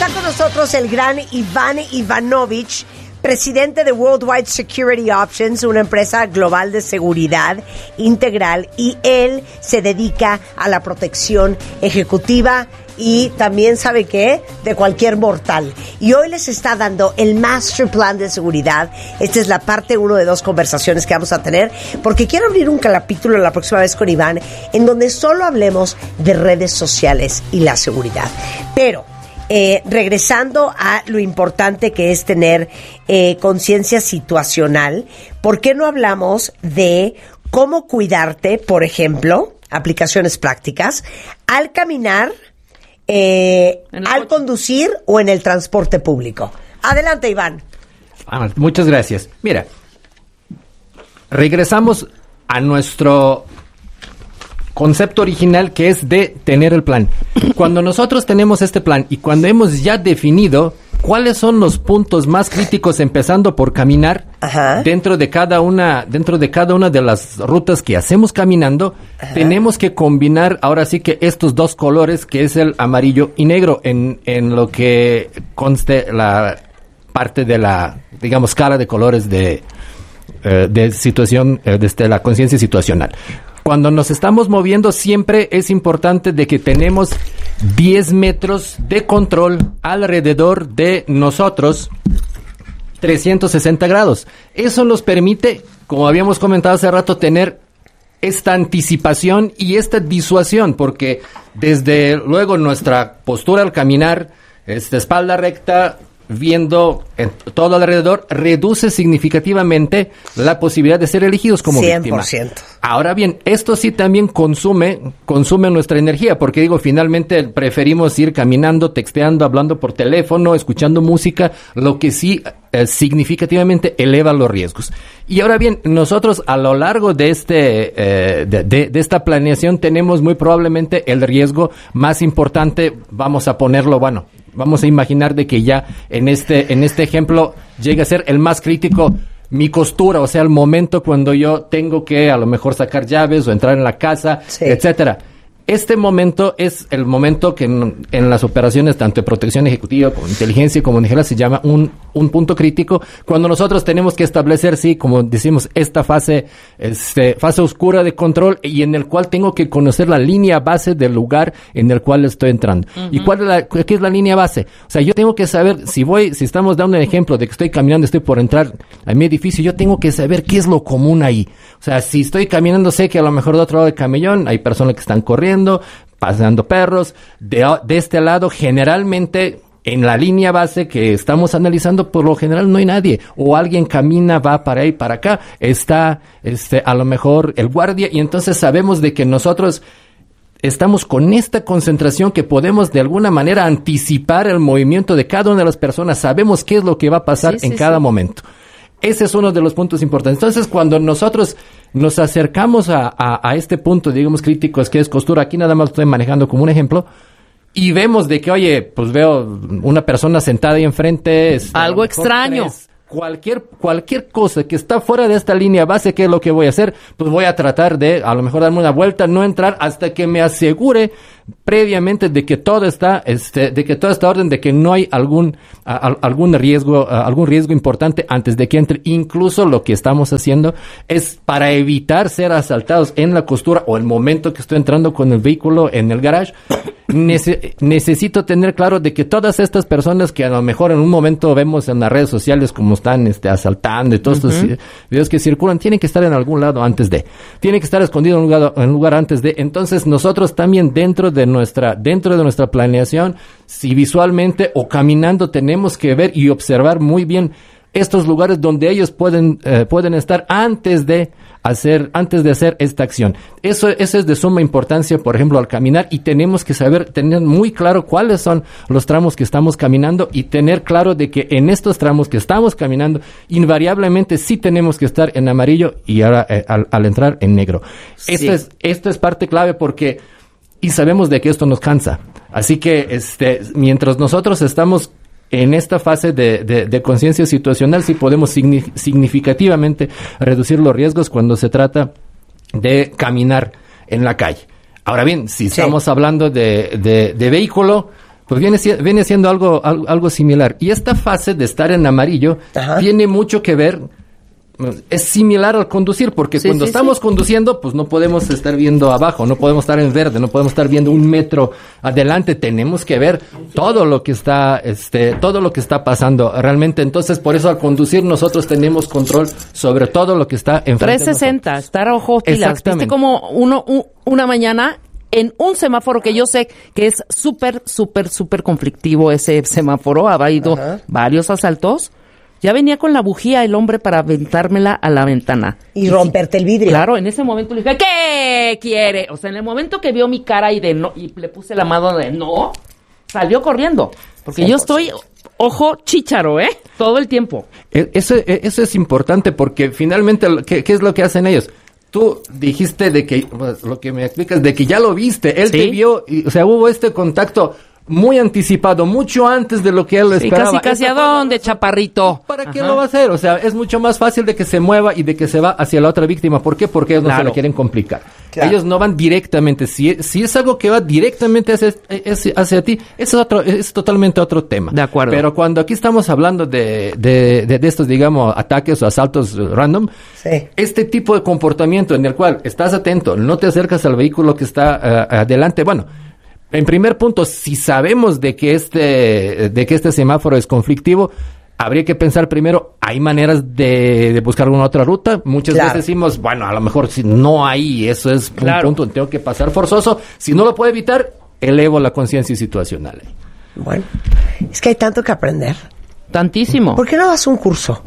Está con nosotros el gran Iván Ivanovich, presidente de Worldwide Security Options, una empresa global de seguridad integral, y él se dedica a la protección ejecutiva y también, ¿sabe qué?, de cualquier mortal. Y hoy les está dando el Master Plan de Seguridad. Esta es la parte 1 de 2 conversaciones que vamos a tener, porque quiero abrir un capítulo la próxima vez con Iván, en donde solo hablemos de redes sociales y la seguridad. Pero regresando a lo importante que es tener conciencia situacional, ¿por qué no hablamos de cómo cuidarte, por ejemplo, aplicaciones prácticas, al caminar, al conducir o en el transporte público? Adelante, Iván. Muchas gracias. Mira, regresamos a nuestro concepto original, que es de tener el plan. Cuando nosotros tenemos este plan y cuando hemos ya definido cuáles son los puntos más críticos, empezando por caminar, dentro de cada una de las rutas que hacemos caminando, tenemos que combinar ahora sí que estos dos colores, que es el amarillo y negro, en lo que conste la parte de la, digamos, escala de colores de situación, desde la conciencia situacional. Cuando nos estamos moviendo, siempre es importante de que tenemos 10 metros de control alrededor de nosotros, 360 grados. Eso nos permite, como habíamos comentado hace rato, tener esta anticipación y esta disuasión, porque desde luego nuestra postura al caminar, espalda recta, viendo todo alrededor, reduce significativamente la posibilidad de ser elegidos como 100%. víctima. Ahora bien, esto sí también consume nuestra energía, porque digo, finalmente preferimos ir caminando, texteando, hablando por teléfono, escuchando música, lo que sí significativamente eleva los riesgos. Y ahora bien, nosotros a lo largo de de esta planeación tenemos muy probablemente el riesgo más importante, vamos a ponerlo, vamos a imaginar de que ya en este ejemplo llega a ser el más crítico, mi costura, o sea, el momento cuando yo tengo que a lo mejor sacar llaves o entrar en la casa, etcétera. Este momento es el momento que en las operaciones, tanto de protección ejecutiva como inteligencia y como en general, se llama un punto crítico, cuando nosotros tenemos que establecer, sí, como decimos, esta fase oscura de control, y en el cual tengo que conocer la línea base del lugar en el cual estoy entrando. ¿Y qué es la línea base? O sea, yo tengo que saber, si estamos dando un ejemplo de que estoy caminando, estoy por entrar a mi edificio, yo tengo que saber qué es lo común ahí. O sea, si estoy caminando, sé que a lo mejor de otro lado del camellón hay personas que están corriendo, pasando perros. De este lado, generalmente, en la línea base que estamos analizando, por lo general no hay nadie, o alguien camina, va para ahí, para acá, está a lo mejor el guardia, y entonces sabemos de que nosotros estamos con esta concentración que podemos de alguna manera anticipar el movimiento de cada una de las personas, sabemos qué es lo que va a pasar en cada momento. Ese es uno de los puntos importantes. Entonces, cuando nosotros nos acercamos a este punto, digamos, crítico, es que es costura, aquí nada más estoy manejando como un ejemplo, y vemos de que, oye, pues veo una persona sentada ahí enfrente. Algo extraño. Cualquier cosa que está fuera de esta línea base, ¿qué es lo que voy a hacer? Pues voy a tratar de, a lo mejor, darme una vuelta, no entrar hasta que me asegure previamente de que todo está, de que todo está orden, de que no hay algún riesgo importante antes de que entre. Incluso lo que estamos haciendo es para evitar ser asaltados en la costura o el momento que estoy entrando con el vehículo en el garage. Necesito tener claro de que todas estas personas que a lo mejor en un momento vemos en las redes sociales como están asaltando y todos estos videos que circulan, tienen que estar en algún lado antes de, tienen que estar escondidos en un lugar antes de. Entonces nosotros también dentro de nuestra planeación, si visualmente o caminando, tenemos que ver y observar muy bien estos lugares donde ellos pueden estar antes de hacer esta acción. Eso es de suma importancia, por ejemplo, al caminar, y tenemos que tener muy claro cuáles son los tramos que estamos caminando, y tener claro de que en estos tramos que estamos caminando, invariablemente sí tenemos que estar en amarillo y ahora al entrar en negro. Sí. Esto es parte clave, porque y sabemos de que esto nos cansa. Así que mientras nosotros estamos en esta fase de conciencia situacional, sí podemos significativamente reducir los riesgos cuando se trata de caminar en la calle. Ahora bien, si estamos hablando de vehículo, Pues viene siendo algo similar. Y esta fase de estar en amarillo tiene mucho que ver, es similar al conducir, porque cuando estamos conduciendo, pues no podemos estar viendo abajo, no podemos estar en verde, no podemos estar viendo 1 metro adelante, tenemos que ver todo lo que está pasando realmente. Entonces, por eso al conducir nosotros tenemos control sobre todo lo que está enfrente 360, de estar ojo pilas. Viste como una mañana en un semáforo que yo sé que es súper conflictivo ese semáforo, ha habido varios asaltos. Ya venía con la bujía el hombre para aventármela a la ventana. Y romperte el vidrio. Claro, en ese momento le dije, ¿qué quiere? O sea, en el momento que vio mi cara y le puse la mano de no, salió corriendo. Porque 100%. Yo estoy, ojo, chícharo, todo el tiempo. Eso es importante porque finalmente, ¿qué es lo que hacen ellos? Tú dijiste de que, pues, lo que me explicas, de que ya lo viste, él te vio, o sea, hubo este contacto muy anticipado, mucho antes de lo que él esperaba. Casi ¿a dónde, chaparrito? ¿Para qué lo va a hacer? O sea, es mucho más fácil de que se mueva y de que se va hacia la otra víctima. ¿Por qué? Porque ellos no se lo quieren complicar. Claro. Ellos no van directamente. Si es algo que va directamente hacia ti, es totalmente otro tema. De acuerdo. Pero cuando aquí estamos hablando de estos, digamos, ataques o asaltos random, este tipo de comportamiento en el cual estás atento, no te acercas al vehículo que está adelante, bueno, en primer punto, si sabemos de que este semáforo es conflictivo, habría que pensar primero, ¿hay maneras de buscar alguna otra ruta? Muchas veces decimos, bueno, a lo mejor si no hay, eso es un punto, tengo que pasar forzoso. Si no lo puedo evitar, elevo la conciencia situacional. Bueno, es que hay tanto que aprender. Tantísimo. ¿Por qué no das un curso?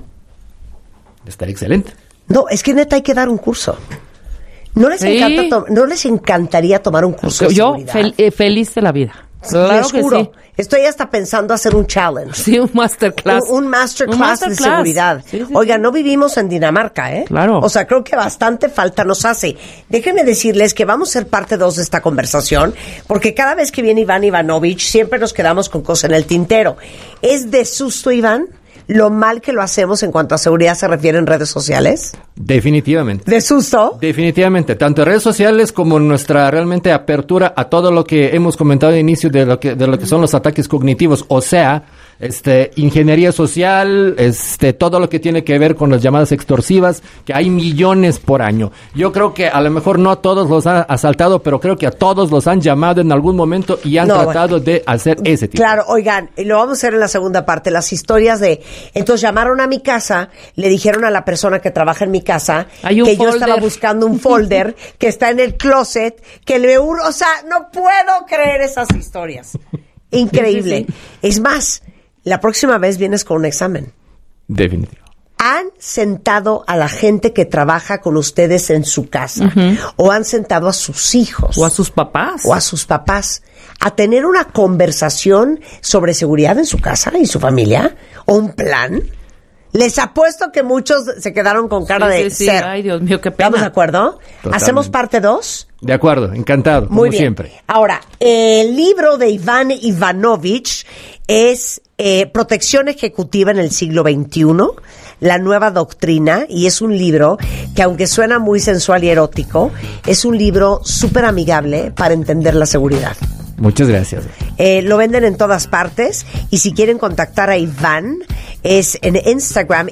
Estaría excelente. No, es que neta hay que dar un curso. ¿No les encantaría tomar un curso de seguridad? Yo feliz de la vida. Claro que sí. Estoy hasta pensando hacer un challenge. Sí, un masterclass. Un masterclass de seguridad. Sí, Oiga, no vivimos en Dinamarca, ¿eh? Claro. O sea, creo que bastante falta nos hace. Déjenme decirles que vamos a ser parte 2 de esta conversación, porque cada vez que viene Iván Ivanovich, siempre nos quedamos con cosas en el tintero. ¿Es de susto, Iván, lo mal que lo hacemos en cuanto a seguridad se refiere en redes sociales? Definitivamente. ¿De susto? Definitivamente, tanto en redes sociales como nuestra realmente apertura a todo lo que hemos comentado al inicio de lo que son los ataques cognitivos, o sea, ingeniería social, todo lo que tiene que ver con las llamadas extorsivas, que hay millones por año. Yo creo que a lo mejor no a todos los han asaltado, pero creo que a todos los han llamado en algún momento y han tratado de hacer ese tipo. Claro, oigan, y lo vamos a hacer en la segunda parte, las historias de, entonces llamaron a mi casa, le dijeron a la persona que trabaja en mi casa que yo estaba buscando un folder que está en el closet, o sea, no puedo creer esas historias. Increíble. Sí. Es más, la próxima vez vienes con un examen. Definitivo. ¿Han sentado a la gente que trabaja con ustedes en su casa? ¿O han sentado a sus hijos? ¿O a sus papás? ¿O a sus papás? ¿A tener una conversación sobre seguridad en su casa y su familia? ¿O un plan? Les apuesto que muchos se quedaron con cara de ser. Ay, Dios mío, qué pena. ¿Estamos de acuerdo? Totalmente. ¿Hacemos parte 2? De acuerdo, encantado, muy como bien. Siempre. Ahora, el libro de Iván Ivanovich es Protección Ejecutiva en el siglo XXI, la nueva doctrina, y es un libro que, aunque suena muy sensual y erótico, es un libro súper amigable para entender la seguridad. Muchas gracias. Lo venden en todas partes, y si quieren contactar a Iván, es en Instagram,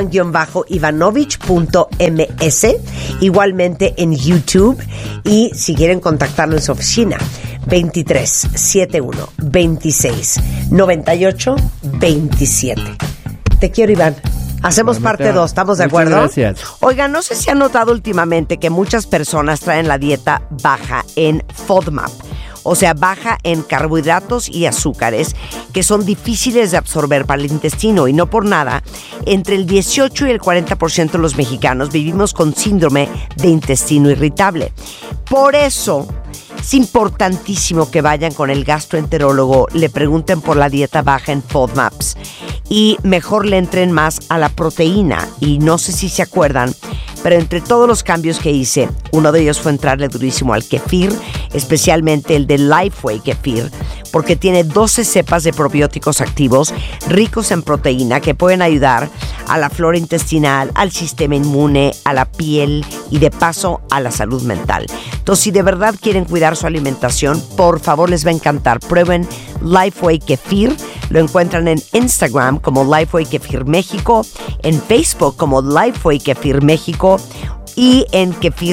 Iván-Ivanovich.ms, igualmente en YouTube, y si quieren contactarlo en su oficina, 23 71 26 98 27. Te quiero, Iván. Hacemos parte 2, ¿estamos de acuerdo? Gracias. Oigan, no sé si han notado últimamente que muchas personas traen la dieta baja en FODMAP. O sea, baja en carbohidratos y azúcares, que son difíciles de absorber para el intestino, y no por nada, entre el 18 y el 40% de los mexicanos vivimos con síndrome de intestino irritable. Por eso es importantísimo que vayan con el gastroenterólogo, le pregunten por la dieta baja en FODMAPs y mejor le entren más a la proteína. Y no sé si se acuerdan, pero entre todos los cambios que hice, uno de ellos fue entrarle durísimo al kefir, especialmente el de Lifeway Kefir, porque tiene 12 cepas de probióticos activos ricos en proteína que pueden ayudar a la flora intestinal, al sistema inmune, a la piel y de paso a la salud mental. Entonces, si de verdad quieren cuidar su alimentación, por favor les va a encantar. Prueben Lifeway Kefir. Lo encuentran en Instagram como Lifeway Kefir México, en Facebook como Lifeway Kefir México y en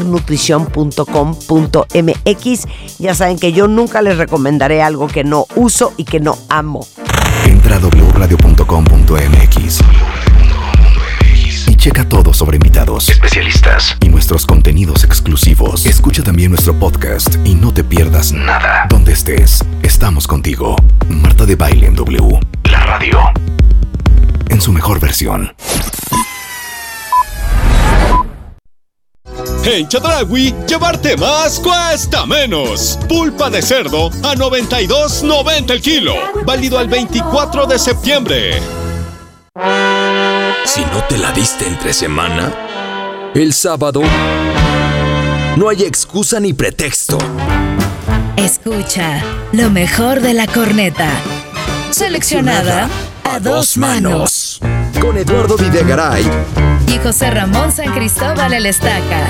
kefirnutrición.com.mx. Ya saben que yo nunca les recomendaré algo que no uso y que no amo. Entra a wradio.com.mx y checa todo sobre invitados, especialistas y nuestros contenidos exclusivos. Escucha también nuestro podcast y no te pierdas nada. Donde estés, estamos contigo. Marta de Baile en W, la radio, en su mejor versión. En Chedraui, llevarte más cuesta menos. Pulpa de cerdo a $92.90 el kilo. Válido al 24 de septiembre. Si no te la diste entre semana, el sábado, no hay excusa ni pretexto. Escucha lo mejor de la corneta. Seleccionada a dos manos. Con Eduardo Videgaray Y José Ramón San Cristóbal el Estaca.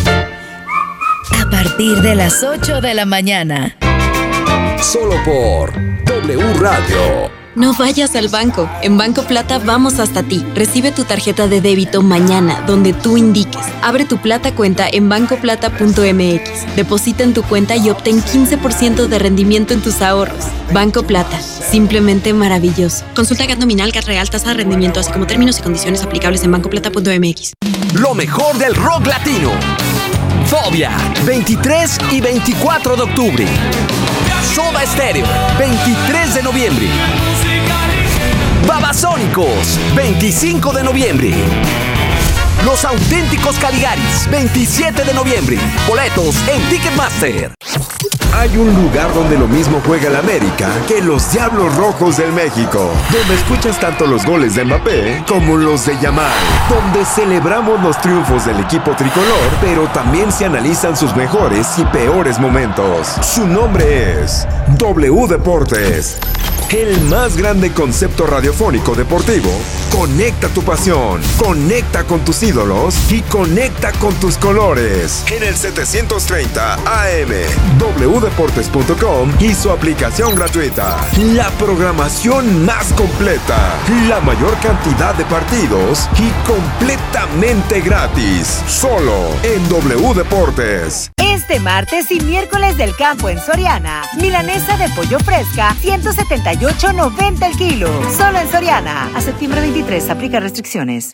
A partir de las 8 de la mañana. Solo por W Radio. No vayas al banco. En Banco Plata vamos hasta ti. Recibe tu tarjeta de débito mañana, donde tú indiques. Abre tu Plata cuenta en bancoplata.mx. Deposita en tu cuenta y obtén 15% de rendimiento en tus ahorros. Banco Plata. Simplemente maravilloso. Consulta GAT nominal, GAT real, tasa de rendimiento, así como términos y condiciones aplicables en bancoplata.mx. Lo mejor del rock latino. Fobia, 23 y 24 de octubre. Soda Stereo, 23 de noviembre. Babasónicos, 25 de noviembre. Los Auténticos Caligaris, 27 de noviembre. Boletos en Ticketmaster. Hay un lugar donde lo mismo juega el América que los Diablos Rojos del México, donde escuchas tanto los goles de Mbappé como los de Yamal, donde celebramos los triunfos del equipo tricolor, pero también se analizan sus mejores y peores momentos. Su nombre es W Deportes. El más grande concepto radiofónico deportivo. Conecta tu pasión, conecta con tus ídolos y conecta con tus colores. En el 730 AM, wdeportes.com y su aplicación gratuita. La programación más completa, la mayor cantidad de partidos y completamente gratis. Solo en W Deportes. Este martes y miércoles del campo en Soriana. Milanesa de pollo fresca, $178.90 el kilo. Solo en Soriana. A septiembre 23, aplica restricciones.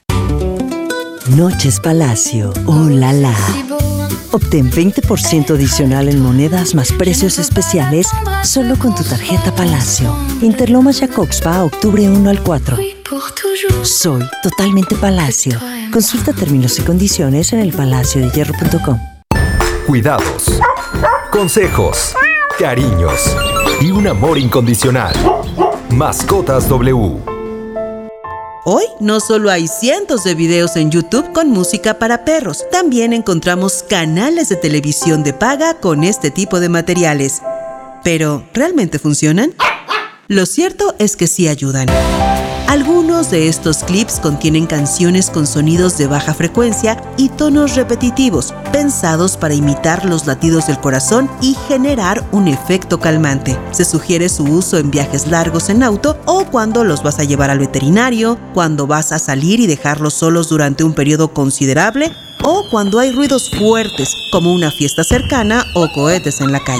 Noches Palacio. ¡Oh, la la! Obtén 20% adicional en monedas más precios especiales solo con tu tarjeta Palacio. Interlomas Jacobspa, octubre 1 al 4. Soy totalmente Palacio. Consulta términos y condiciones en elpalaciodehierro.com. Cuidados, consejos, cariños y un amor incondicional. Mascotas W. Hoy no solo hay cientos de videos en YouTube con música para perros, también encontramos canales de televisión de paga con este tipo de materiales. ¿Pero realmente funcionan? Lo cierto es que sí ayudan. Algunos de estos clips contienen canciones con sonidos de baja frecuencia y tonos repetitivos, pensados para imitar los latidos del corazón y generar un efecto calmante. Se sugiere su uso en viajes largos en auto o cuando los vas a llevar al veterinario, cuando vas a salir y dejarlos solos durante un periodo considerable o cuando hay ruidos fuertes como una fiesta cercana o cohetes en la calle.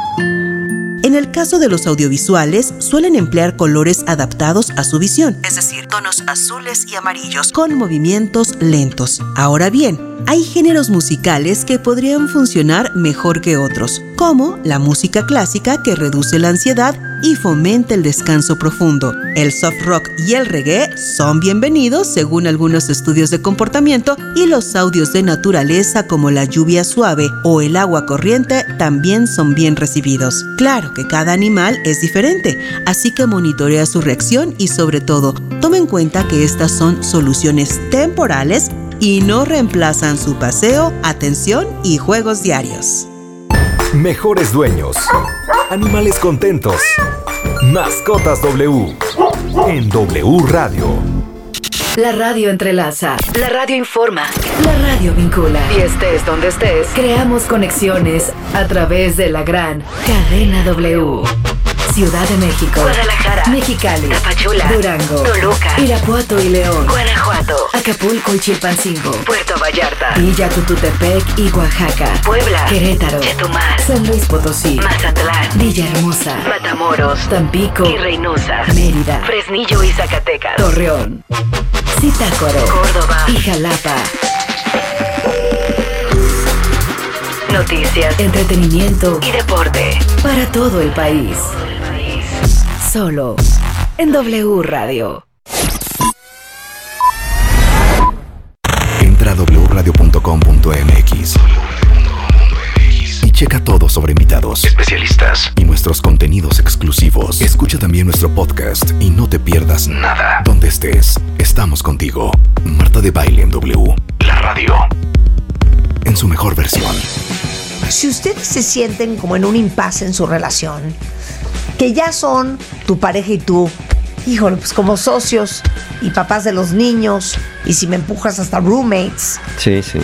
En el caso de los audiovisuales, suelen emplear colores adaptados a su visión, es decir, tonos azules y amarillos, con movimientos lentos. Ahora bien, hay géneros musicales que podrían funcionar mejor que otros, como la música clásica que reduce la ansiedad y fomenta el descanso profundo. El soft rock y el reggae son bienvenidos según algunos estudios de comportamiento y los audios de naturaleza como la lluvia suave o el agua corriente también son bien recibidos. Claro que cada animal es diferente, así que monitorea su reacción y sobre todo, toma en cuenta que estas son soluciones temporales y no reemplazan su paseo, atención y juegos diarios. Mejores dueños. Animales contentos. Mascotas W en W Radio. La radio entrelaza, la radio informa, la radio vincula. Y estés donde estés, creamos conexiones a través de la gran cadena W. Ciudad de México, Guadalajara, Mexicali, Tapachula, Durango, Toluca, Irapuato y León, Guanajuato, Acapulco y Chilpancingo, Puerto Vallarta, Villa Tututepec y Oaxaca, Puebla, Querétaro, Chetumal, San Luis Potosí, Mazatlán, Villahermosa, Matamoros, Tampico y Reynosa, Mérida, Fresnillo y Zacatecas, Torreón, Zitácuaro, Córdoba y Jalapa. Noticias, entretenimiento y deporte para todo el país. Solo en W Radio. Entra a wradio.com.mx y checa todo sobre invitados, especialistas y nuestros contenidos exclusivos. Escucha también nuestro podcast y no te pierdas nada. Donde estés, estamos contigo. Marta de Baile en W, la radio en su mejor versión. Si ustedes se sienten como en un impasse en su relación, que ya son tu pareja y tú, híjole, pues como socios y papás de los niños, y si me empujas hasta roommates. Sí, sí.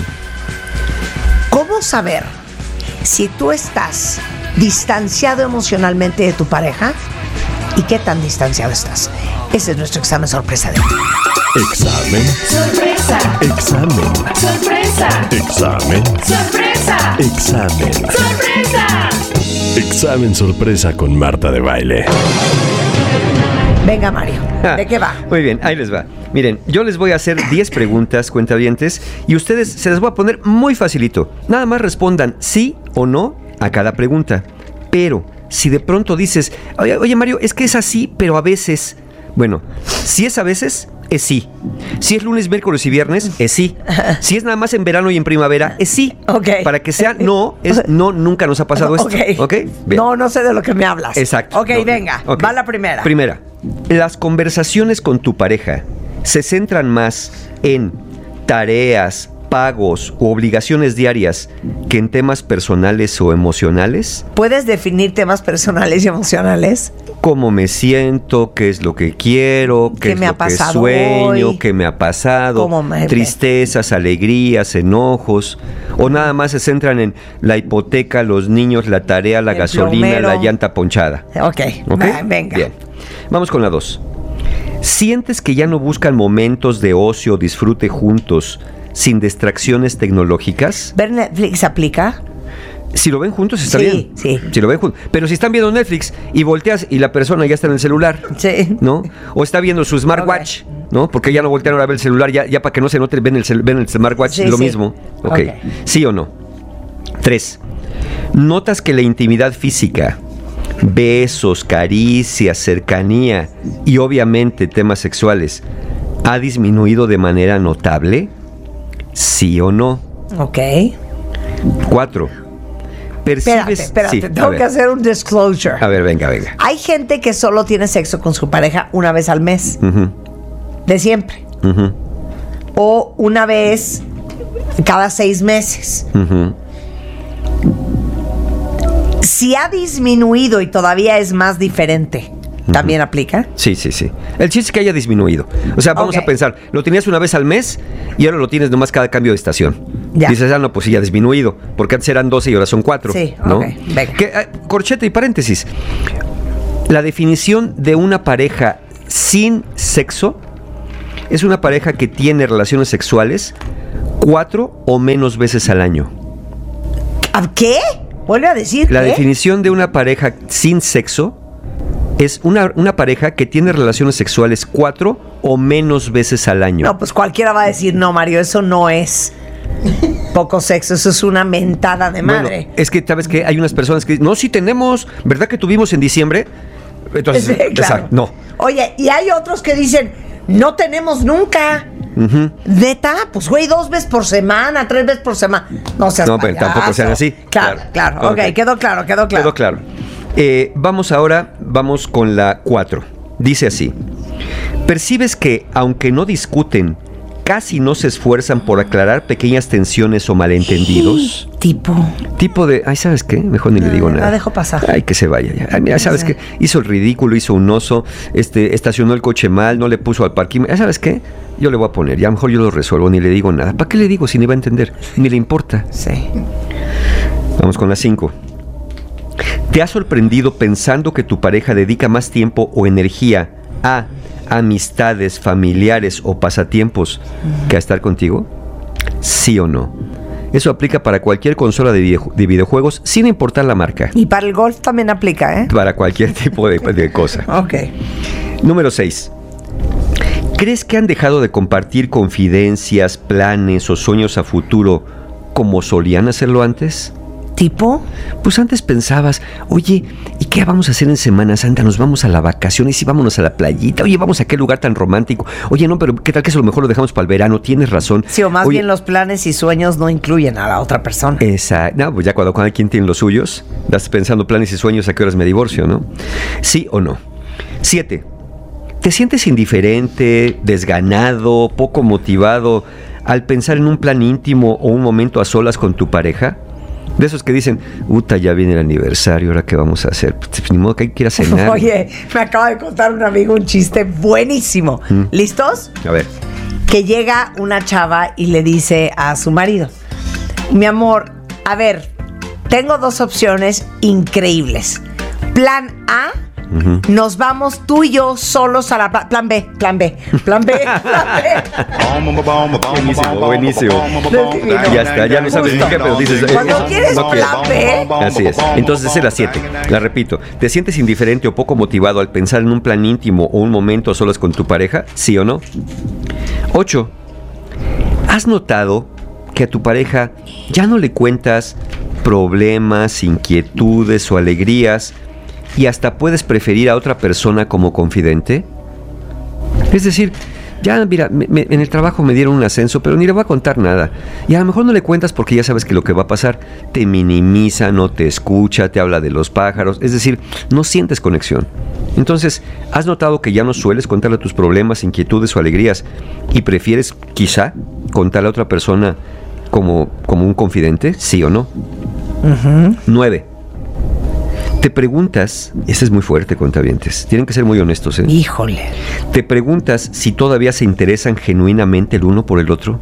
¿Cómo saber si tú estás distanciado emocionalmente de tu pareja y qué tan distanciado estás? Ese es nuestro examen sorpresa de hoy. Examen. Sorpresa. Examen. Sorpresa. Examen. Sorpresa. Examen. Sorpresa. Examen sorpresa con Marta de Baile. Venga, Mario, ¿de qué va? Muy bien, ahí les va. Miren, yo les voy a hacer 10 preguntas, cuentavientes, y ustedes se las voy a poner muy facilito. Nada más respondan sí o no a cada pregunta. Pero, si de pronto dices, oye Mario, es que es así, pero a veces... Bueno, si es a veces, es sí. Si es lunes, miércoles y viernes, es sí. Si es nada más en verano y en primavera, es sí. Ok. Para que sea no, es no, nunca nos ha pasado esto. ¿Ok? Bien. No sé de lo que me hablas. Exacto. Ok, no, venga, okay. Va la primera. Primera, las conversaciones con tu pareja se centran más en tareas, pagos u obligaciones diarias que en temas personales o emocionales. ¿Puedes definir temas personales y emocionales? ¿Cómo me siento? ¿Qué es lo que quiero? ¿Qué es lo que sueño? Hoy? ¿Qué me ha pasado? Tristezas, alegrías, enojos. ¿O nada más se centran en la hipoteca, los niños, la tarea, la gasolina, plomero, la llanta ponchada? Ok, venga. Bien, vamos con la 2. ¿Sientes que ya no buscan momentos de ocio o disfrute juntos sin distracciones tecnológicas? ¿Ver Netflix aplica? Si lo ven juntos está bien. Sí. Si lo ven juntos. Pero si están viendo Netflix y volteas y la persona ya está en el celular, ¿no? O está viendo su smartwatch, ¿no? Porque ya no voltean a ver el celular, ya para que no se note, ven el smartwatch, lo mismo. Okay. ¿Sí o no? 3. ¿Notas que la intimidad física, besos, caricias, cercanía y obviamente temas sexuales ha disminuido de manera notable? ¿Sí o no? Ok. 4. ¿Percibes? Espérate, tengo que hacer un disclosure. A ver, venga. Hay gente que solo tiene sexo con su pareja una vez al mes. De siempre. O una vez cada 6 meses. Si ha disminuido y todavía es más diferente, ¿también aplica? Sí. El chiste es que haya disminuido. O sea, vamos a pensar, lo tenías una vez al mes y ahora lo tienes nomás cada cambio de estación. Ya. Dices, no, pues sí, ya ha disminuido. Porque antes eran 12 y ahora son 4. Sí, ¿no? Venga. Corchete y paréntesis. La definición de una pareja sin sexo es una pareja que tiene relaciones sexuales 4 o menos veces al año. ¿Qué? ¿Vuelve a decir La definición de una pareja sin sexo es una pareja que tiene relaciones sexuales 4 o menos veces al año. No, pues cualquiera va a decir, no, Mario, eso no es poco sexo, eso es una mentada de madre. Bueno, es que, ¿sabes qué? Hay unas personas que dicen, no, sí tenemos, ¿verdad que tuvimos en diciembre? Entonces, claro. Exacto, no. Oye, y hay otros que dicen, no tenemos nunca. ¿Neta? Pues güey, 2 veces por semana, 3 veces por semana. No seas payaso. Pero tampoco sean así. Claro. Ok, quedó claro. Quedó claro. Vamos con la 4. Dice así: ¿percibes que, aunque no discuten, casi no se esfuerzan por aclarar pequeñas tensiones o malentendidos. Tipo de, ay, ¿sabes qué? Mejor ni le digo nada. La dejo pasar. Ay, que se vaya ya. Ay, mira, ¿sabes qué? Hizo el ridículo, hizo un oso, estacionó el coche mal, no le puso al parking. ¿Sabes qué? Yo le voy a poner, ya mejor yo lo resuelvo, ni le digo nada. ¿Para qué le digo si ni va a entender? Ni le importa. Sí. Vamos con la 5. ¿Te has sorprendido pensando que tu pareja dedica más tiempo o energía a amistades, familiares o pasatiempos que a estar contigo? ¿Sí o no? Eso aplica para cualquier consola de videojuegos, sin importar la marca. Y para el golf también aplica, ¿eh? Para cualquier tipo de cosa. Ok. Número 6. ¿Crees que han dejado de compartir confidencias, planes o sueños a futuro como solían hacerlo antes? ¿Tipo? Pues antes pensabas, oye, ¿y qué vamos a hacer en Semana Santa? ¿Nos vamos a la vacación? ¿Y si vámonos a la playita? Oye, ¿vamos a qué lugar tan romántico? Oye, no, pero ¿qué tal que eso a lo mejor lo dejamos para el verano? Tienes razón. Sí, o más bien los planes y sueños no incluyen a la otra persona. Exacto. No, pues ya cuando cada quien tiene los suyos, estás pensando planes y sueños, ¿a qué horas me divorcio, no? ¿Sí o no? 7. ¿Te sientes indiferente, desganado, poco motivado al pensar en un plan íntimo o un momento a solas con tu pareja? De esos que dicen, ya viene el aniversario, ¿ahora qué vamos a hacer? Pues ni modo que hay que ir a cenar. Oye, me acaba de contar un amigo un chiste buenísimo. ¿Listos? A ver. Que llega una chava y le dice a su marido, mi amor, a ver, tengo 2 opciones increíbles. Plan A, nos vamos tú y yo solos a la plan B. Buenísimo. Ya está, ya no sabes ni qué, pero dices. Cuando quieres no plan B. Así es. Entonces esa es la 7. La repito. ¿Te sientes indiferente o poco motivado al pensar en un plan íntimo o un momento a solas con tu pareja? ¿Sí o no? 8. ¿Has notado que a tu pareja ya no le cuentas problemas, inquietudes o alegrías y hasta puedes preferir a otra persona como confidente? Es decir, ya mira, en el trabajo me dieron un ascenso, pero ni le voy a contar nada. Y a lo mejor no le cuentas porque ya sabes que lo que va a pasar, te minimiza, no te escucha, te habla de los pájaros. Es decir, no sientes conexión. Entonces, ¿has notado que ya no sueles contarle tus problemas, inquietudes o alegrías y prefieres, quizá, contarle a otra persona como un confidente? ¿Sí o no? 9. Te preguntas, ese es muy fuerte, cuentavientes, tienen que ser muy honestos, ¿eh? Híjole. Te preguntas si todavía se interesan genuinamente el uno por el otro.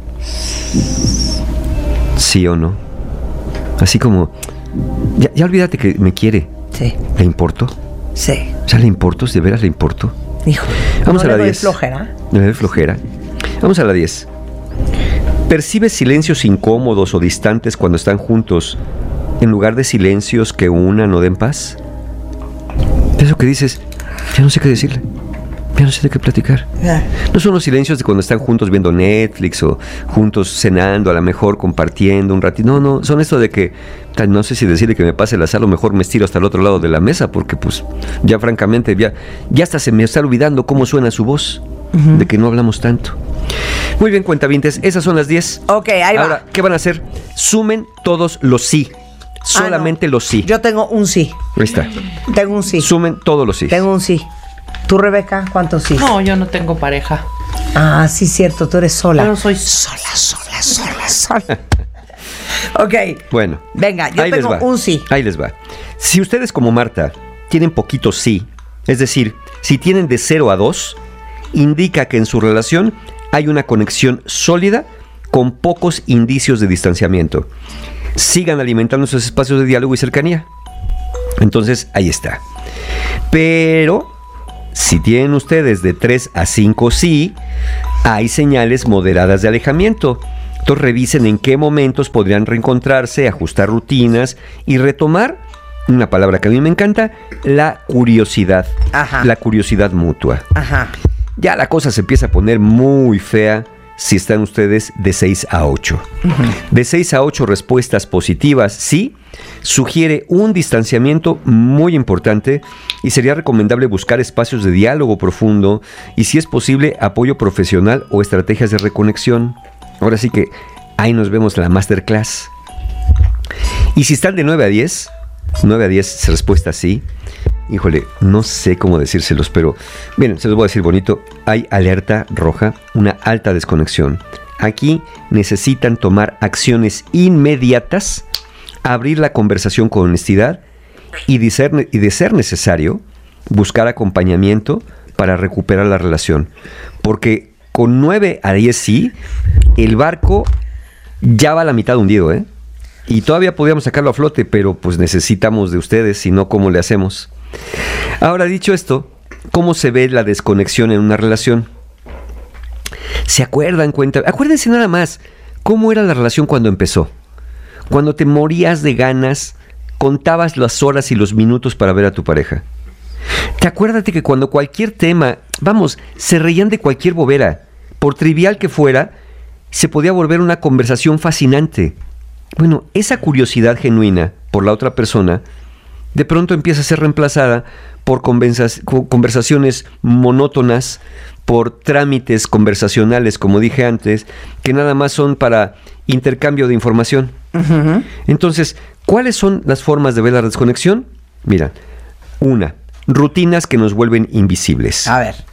¿Sí o no? Así como, ya olvídate que me quiere. Sí. ¿Le importo? Sí. ¿Ya le importo? ¿De veras le importo? Híjole. Vamos a la 10. ¿Le doy flojera? ¿Le doy flojera? Vamos a la 10. ¿Percibes silencios incómodos o distantes cuando están juntos en lugar de silencios que unan o den paz? Eso que dices, ya no sé qué decirle, ya no sé de qué platicar. No son los silencios de cuando están juntos viendo Netflix o juntos cenando, a lo mejor compartiendo un ratito. No, son esto de que no sé si decirle que me pase la sal o mejor me estiro hasta el otro lado de la mesa porque pues ya francamente ya hasta se me está olvidando cómo suena su voz, de que no hablamos tanto. Muy bien, cuentavientes, esas son las 10. Ok, ahí va. Ahora, ¿qué van a hacer? Sumen todos los sí. Solamente los sí. Yo tengo un sí. Ahí está. Tengo un sí. Sumen todos los sí. Tengo un sí. ¿Tú, Rebeca, cuántos sí? No, yo no tengo pareja. Ah, sí, cierto, tú eres sola. Yo soy sola. Ok. Bueno. Venga, yo tengo un sí. Ahí les va. Si ustedes como Marta tienen poquito sí, es decir, si tienen de 0 a 2, indica que en su relación hay una conexión sólida con pocos indicios de distanciamiento. Sigan alimentando esos espacios de diálogo y cercanía. Entonces, ahí está. Pero, si tienen ustedes de 3 a 5 sí, hay señales moderadas de alejamiento. Entonces, revisen en qué momentos podrían reencontrarse, ajustar rutinas y retomar, una palabra que a mí me encanta, la curiosidad. Ajá. La curiosidad mutua. Ajá. Ya la cosa se empieza a poner muy fea si están ustedes de 6 a 8. De 6 a 8 respuestas positivas, sí, sugiere un distanciamiento muy importante y sería recomendable buscar espacios de diálogo profundo y, si es posible, apoyo profesional o estrategias de reconexión. Ahora sí que ahí nos vemos la masterclass. Y si están de 9 a 10 respuestas sí, híjole, no sé cómo decírselos, pero miren, se los voy a decir bonito. Hay alerta roja, una alta desconexión. Aquí necesitan tomar acciones inmediatas, abrir la conversación con honestidad y de ser necesario, buscar acompañamiento para recuperar la relación. Porque con 9 a 10 sí, el barco ya va a la mitad hundido, ¿eh? Y todavía podríamos sacarlo a flote, pero pues necesitamos de ustedes, si no, ¿cómo le hacemos? Ahora, dicho esto, ¿cómo se ve la desconexión en una relación? ¿Se acuerdan? Acuérdense nada más, ¿cómo era la relación cuando empezó? Cuando te morías de ganas, contabas las horas y los minutos para ver a tu pareja. Acuérdate que cuando cualquier tema, se reían de cualquier bobera, por trivial que fuera, se podía volver una conversación fascinante. Bueno, esa curiosidad genuina por la otra persona, de pronto empieza a ser reemplazada por conversaciones monótonas, por trámites conversacionales, como dije antes, que nada más son para intercambio de información. Uh-huh. Entonces, ¿cuáles son las formas de ver la desconexión? Mira, rutinas que nos vuelven invisibles. A ver.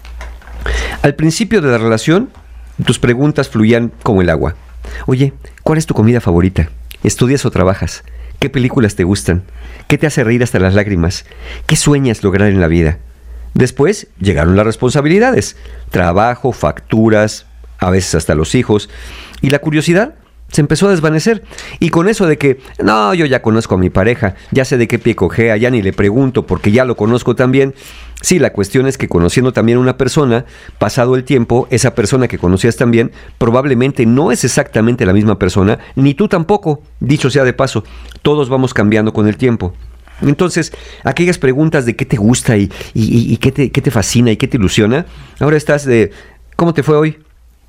Al principio de la relación, tus preguntas fluían como el agua. Oye, ¿cuál es tu comida favorita? ¿Estudias o trabajas? ¿Qué películas te gustan? ¿Qué te hace reír hasta las lágrimas? ¿Qué sueñas lograr en la vida? Después llegaron las responsabilidades, trabajo, facturas, a veces hasta los hijos, y la curiosidad se empezó a desvanecer. Y con eso de que, no, yo ya conozco a mi pareja, ya sé de qué pie cojea, ya ni le pregunto porque ya lo conozco también. Sí, la cuestión es que conociendo también a una persona, pasado el tiempo, esa persona que conocías también, probablemente no es exactamente la misma persona, ni tú tampoco, dicho sea de paso, todos vamos cambiando con el tiempo. Entonces, aquellas preguntas de qué te gusta y qué te fascina y qué te ilusiona, ahora estás de, ¿cómo te fue hoy?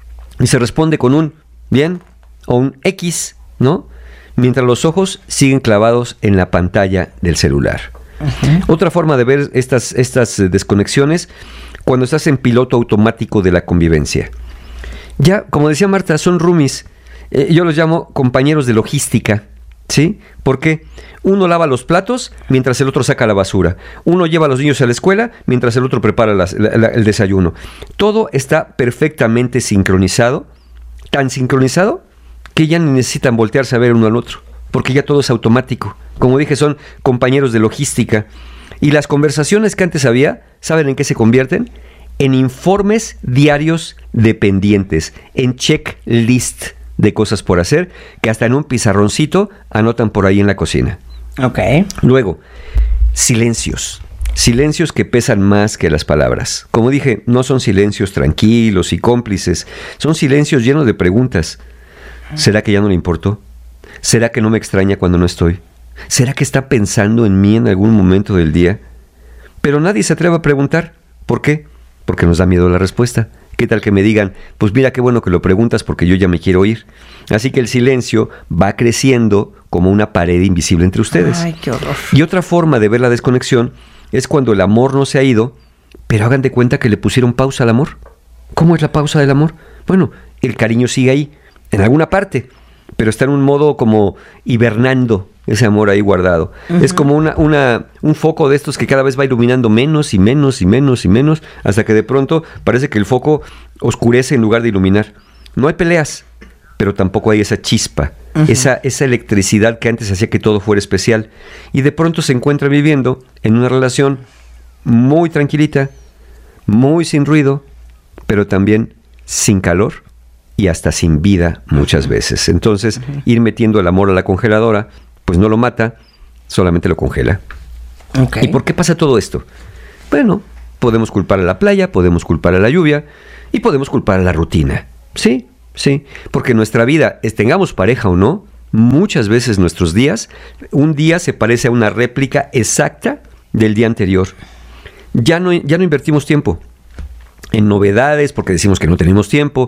Y se responde con un bien o un X, ¿no? Mientras los ojos siguen clavados en la pantalla del celular. Uh-huh. Otra forma de ver estas desconexiones, cuando estás en piloto automático de la convivencia. Ya, como decía Marta, son roomies. Yo los llamo compañeros de logística, ¿sí? ¿Por qué? Uno lava los platos mientras el otro saca la basura. Uno lleva a los niños a la escuela mientras el otro prepara el desayuno. Todo está perfectamente sincronizado, tan sincronizado que ya ni necesitan voltearse a ver uno al otro, porque ya todo es automático. Como dije, son compañeros de logística. Y las conversaciones que antes había, ¿saben en qué se convierten? En informes diarios dependientes, en checklist de cosas por hacer, que hasta en un pizarroncito anotan por ahí en la cocina. Ok. Luego, silencios. Silencios que pesan más que las palabras. Como dije, no son silencios tranquilos y cómplices, son silencios llenos de preguntas. ¿Será que ya no le importó? ¿Será que no me extraña cuando no estoy? ¿Será que está pensando en mí en algún momento del día? Pero nadie se atreve a preguntar. ¿Por qué? Porque nos da miedo la respuesta. ¿Qué tal que me digan, pues mira qué bueno que lo preguntas porque yo ya me quiero ir? Así que el silencio va creciendo como una pared invisible entre ustedes. Ay, qué horror. Y otra forma de ver la desconexión es cuando el amor no se ha ido, pero hagan de cuenta que le pusieron pausa al amor. ¿Cómo es la pausa del amor? Bueno, el cariño sigue ahí, en alguna parte, pero está en un modo como hibernando ese amor ahí guardado. Uh-huh. Es como un foco de estos que cada vez va iluminando menos y menos y menos y menos, hasta que de pronto parece que el foco oscurece en lugar de iluminar. No hay peleas, pero tampoco hay esa chispa, uh-huh, esa electricidad que antes hacía que todo fuera especial. Y de pronto se encuentra viviendo en una relación muy tranquilita, muy sin ruido, pero también sin calor y hasta sin vida muchas veces. Entonces, uh-huh, ir metiendo el amor a la congeladora, pues no lo mata, solamente lo congela. Okay. ¿Y por qué pasa todo esto? Bueno, podemos culpar a la playa, podemos culpar a la lluvia y podemos culpar a la rutina. Sí, sí, porque nuestra vida, tengamos pareja o no, muchas veces nuestros días, un día se parece a una réplica exacta del día anterior. Ya no invertimos tiempo en novedades porque decimos que no tenemos tiempo,